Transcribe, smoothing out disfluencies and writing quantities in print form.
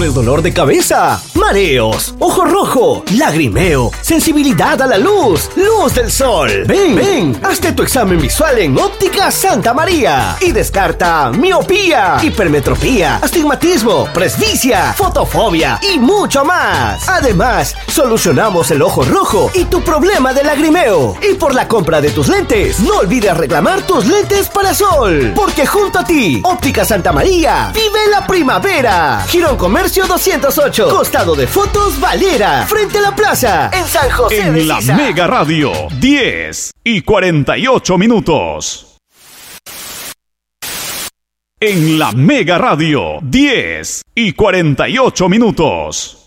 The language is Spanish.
el dolor de cabeza, mareos, ojo rojo, lagrimeo, sensibilidad a la luz, luz del sol. Ven, hazte tu examen visual en Óptica Santa María y descarta miopía, hipermetropía, astigmatismo, presbicia, fotofobia y mucho más. Además, solucionamos el ojo rojo y tu problema de lagrimeo. Y por la compra de tus lentes, no olvides reclamar tus lentes para sol, porque junto a ti, Óptica Santa María, vive la primavera. Girón Comercio 208, costado de Fotos Valera, frente a la plaza, en San José de En la Sisa. Mega Radio, 10:48. En la Mega Radio, 10:48.